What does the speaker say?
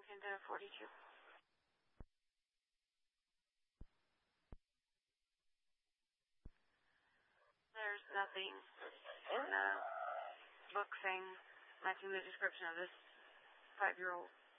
Duncan to 42. There's nothing in the book saying matching the description of this 5-year-old.